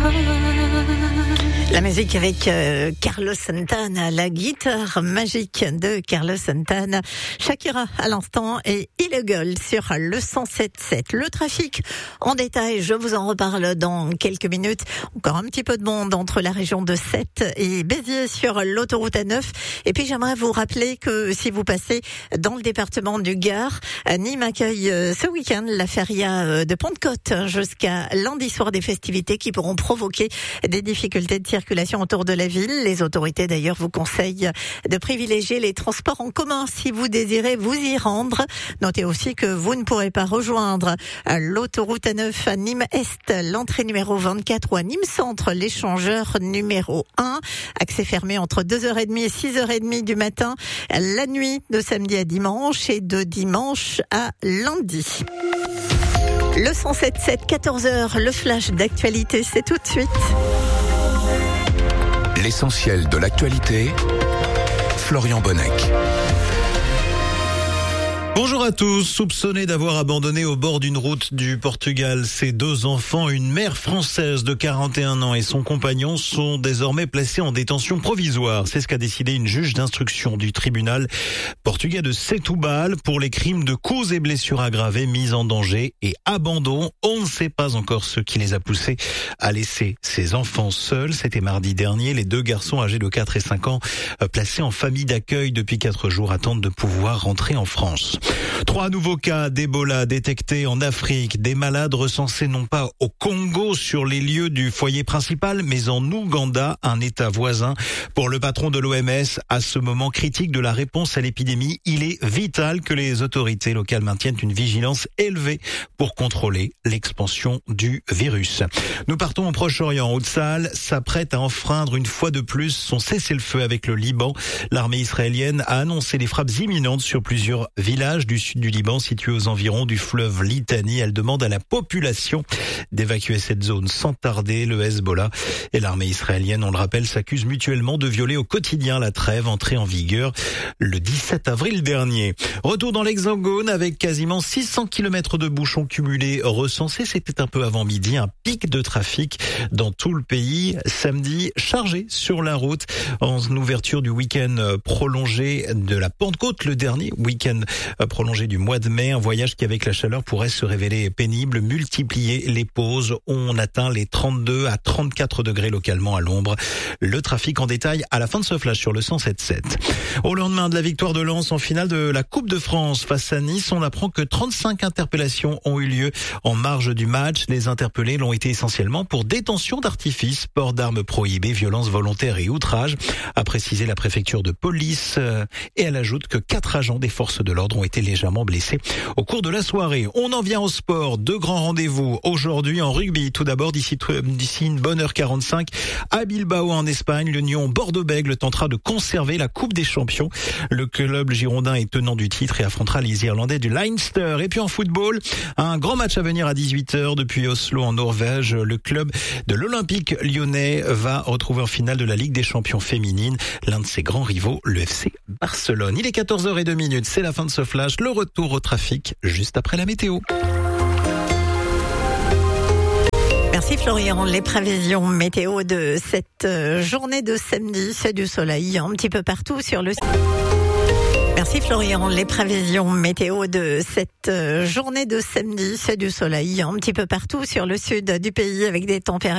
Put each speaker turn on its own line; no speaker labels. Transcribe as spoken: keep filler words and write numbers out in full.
La musique avec euh, Carlos Santana, la guitare magique de Carlos Santana. Shakira à l'instant et Illegal sur le cent sept sept. Le trafic en détail, je vous en reparle dans quelques minutes. Encore un petit peu de monde entre la région de Sète et Béziers sur l'autoroute A neuf. Et puis j'aimerais vous rappeler que si vous passez dans le département du Gard, Nîmes accueille euh, ce week-end la feria de Pentecôte jusqu'à lundi soir, des festivités qui pourront provoquer des difficultés de circulation autour de la ville. Les autorités d'ailleurs vous conseillent de privilégier les transports en commun si vous désirez vous y rendre. Notez aussi que vous ne pourrez pas rejoindre l'autoroute A neuf à Nîmes-Est, l'entrée numéro vingt-quatre, ou à Nîmes-Centre, l'échangeur numéro un. Accès fermé entre deux heures trente et six heures trente du matin, la nuit de samedi à dimanche et de dimanche à lundi. Le cent sept sept, quatorze heures, le flash d'actualité, c'est tout de suite.
L'essentiel de l'actualité, Florian Bonnec.
Bonjour à tous. Soupçonnés d'avoir abandonné au bord d'une route du Portugal ses deux enfants, une mère française de quarante et un ans et son compagnon sont désormais placés en détention provisoire. C'est ce qu'a décidé une juge d'instruction du tribunal portugais de Setúbal pour les crimes de coups et blessures aggravées, mise en danger et abandon. On ne sait pas encore ce qui les a poussés à laisser ces enfants seuls. C'était mardi dernier. Les deux garçons âgés de quatre et cinq ans, placés en famille d'accueil depuis quatre jours, attendent de pouvoir rentrer en France. Trois nouveaux cas d'Ebola détectés en Afrique. Des malades recensés non pas au Congo sur les lieux du foyer principal, mais en Ouganda, un État voisin. Pour le patron de l'O M S, à ce moment critique de la réponse à l'épidémie, il est vital que les autorités locales maintiennent une vigilance élevée pour contrôler l'expansion du virus. Nous partons au Proche-Orient. Haute-Sahl s'apprête à enfreindre une fois de plus son cessez-le-feu avec le Liban. L'armée israélienne a annoncé des frappes imminentes sur plusieurs villages du sud du Liban situé aux environs du fleuve Litani. Elle demande à la population d'évacuer cette zone sans tarder. Le Hezbollah et l'armée israélienne, on le rappelle, s'accusent mutuellement de violer au quotidien la trêve entrée en vigueur le dix-sept avril dernier. Retour dans l'Hexagone avec quasiment six cents kilomètres de bouchons cumulés recensés. C'était un peu avant midi, un pic de trafic dans tout le pays. Samedi, chargé sur la route en ouverture du week-end prolongé de la Pentecôte, le dernier week-end prolongé du mois de mai, un voyage qui avec la chaleur pourrait se révéler pénible, multiplier les pauses. On atteint les trente-deux à trente-quatre degrés localement à l'ombre. Le trafic en détail à la fin de ce flash sur le cent sept sept. Au lendemain de la victoire de Lens en finale de la Coupe de France face à Nice, on apprend que trente-cinq interpellations ont eu lieu en marge du match. Les interpellés l'ont été essentiellement pour détention d'artifice, port d'armes prohibées, violence volontaire et outrage, a précisé la préfecture de police, et elle ajoute que quatre agents des forces de l'ordre ont été légèrement blessés au cours de la soirée. On en vient au sport. Deux grands rendez-vous aujourd'hui en rugby. Tout d'abord, d'ici, d'ici une bonne heure quarante-cinq, à Bilbao en Espagne, l'Union Bordeaux-Bègles tentera de conserver la Coupe des Champions. Le club girondin est tenant du titre et affrontera les Irlandais du Leinster. Et puis en football, un grand match à venir à dix-huit heures depuis Oslo en Norvège. Le club de l'Olympique lyonnais va retrouver en finale de la Ligue des Champions féminines l'un de ses grands rivaux, le F C Barcelone. Il est quatorze heures zéro deux, c'est la fin de ce flash. Le retour au trafic juste après la météo.
Merci Florian. Les prévisions météo de cette journée de samedi, c'est du soleil un petit peu partout sur le... Merci Florian. Les prévisions météo de cette journée de samedi, c'est du soleil un petit peu partout sur le sud du pays avec des températures